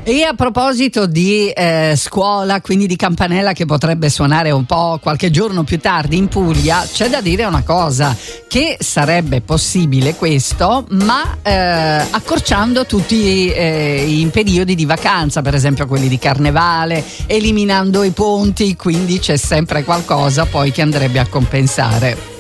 E a proposito di scuola, quindi di campanella che potrebbe suonare un po' qualche giorno più tardi in Puglia, c'è da dire una cosa, che sarebbe possibile questo, ma accorciando tutti i periodi di vacanza, per esempio quelli di carnevale, eliminando i ponti, quindi c'è sempre qualcosa poi che andrebbe a compensare.